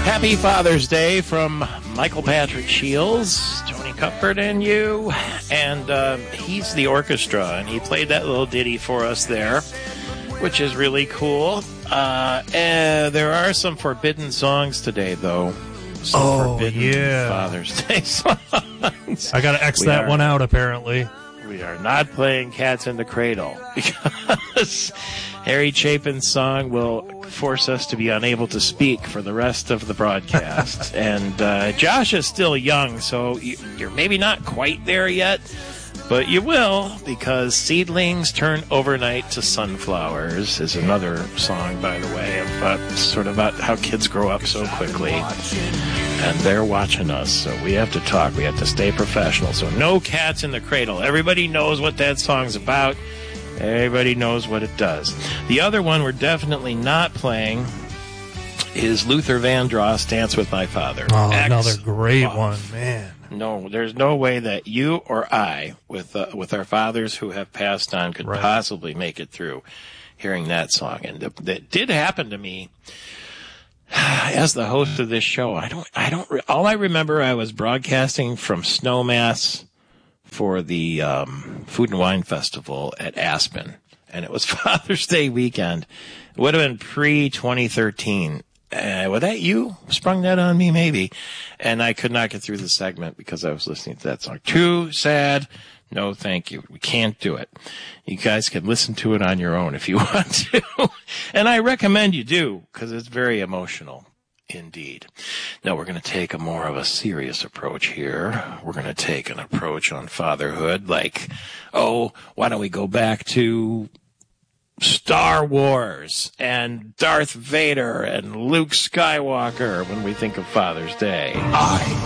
Happy Father's Day from Michael Patrick Shields, Tony Cuthbert, and you. And he's the orchestra, and he played that little ditty for us there, which is really cool. And there are some forbidden songs today, though. Some forbidden Father's Day songs. I got to X that one out, apparently. We are not playing Cats in the Cradle because Harry Chapin's song will force us to be unable to speak for the rest of the broadcast. And Josh is still young, so you're maybe not quite there yet, but you will, because Seedlings Turn Overnight to Sunflowers is another song, by the way, about how kids grow up so quickly. And they're watching us, so we have to talk. We have to stay professional. So no Cats in the Cradle. Everybody knows what that song's about. Everybody knows what it does. The other one we're definitely not playing is Luther Vandross, Dance with My Father. Oh, another great one, man. No, there's no way that you or I, with our fathers who have passed on, could possibly make it through hearing that song. And that did happen to me as the host of this show. All I remember, I was broadcasting from Snowmass for the Food and Wine Festival at Aspen, and it was Father's Day weekend. It would have been pre-2013. Was that you? Sprung that on me, maybe. And I could not get through the segment because I was listening to that song. Too sad. No, thank you. We can't do it. You guys can listen to it on your own if you want to. And I recommend you do, because it's very emotional. Indeed. Now we're going to take a more of a serious approach here. We're going to take an approach on fatherhood like, why don't we go back to Star Wars and Darth Vader and Luke Skywalker when we think of Father's Day.